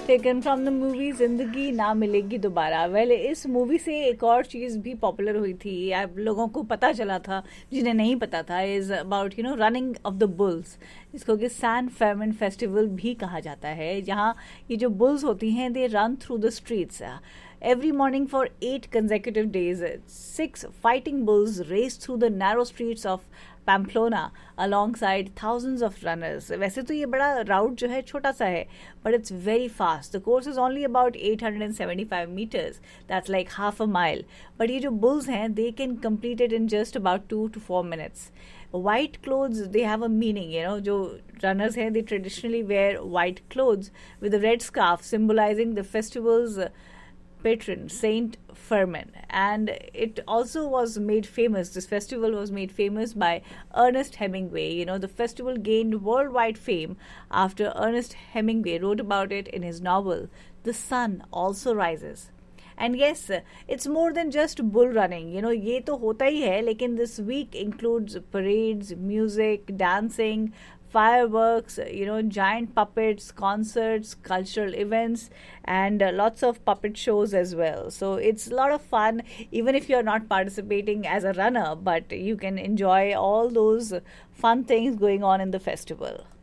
Taken from the movie जिंदगी ना मिलेगी दोबारा। वेल, इस मूवी से एक और चीज़ भी पॉपुलर हुई थी, आप लोगों को पता चला था जिन्हें नहीं पता था, is about running of the bulls, जिसको कि सैन फेर्मिन फेस्टिवल भी कहा जाता है, जहाँ ये जो बुल्स होती हैं they run through the streets every morning for 8 consecutive days. 6 fighting bulls raced through the narrow streets of Pamplona alongside thousands of runners. वैसे तो ये बड़ा राउट जो है छोटा सा है, but it's very fast. The course is only about 875 meters. That's like half a mile. But ये जो bulls हैं, they can complete it in just about 2 to 4 minutes. White clothes, they have a meaning, जो runners हैं, they traditionally wear white clothes with a red scarf symbolizing the festival's patron, Saint Firmin. And it also was made famous, this festival was made famous by Ernest Hemingway. The festival gained worldwide fame after Ernest Hemingway wrote about it in his novel, The Sun Also Rises. And yes, it's more than just bull running. ये तो होता ही है, लेकिन this week includes parades, music, dancing, fireworks, giant puppets, concerts, cultural events, and lots of puppet shows as well. So it's a lot of fun, even if you're not participating as a runner, but you can enjoy all those fun things going on in the festival.